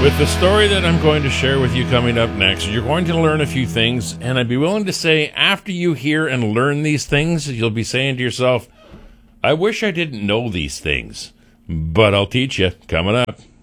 With the story that I'm going to share with you coming up next, you're going to learn a few things, and I'd be willing to say after you hear and learn these things, you'll be saying to yourself, I wish I didn't know these things, but I'll teach you coming up.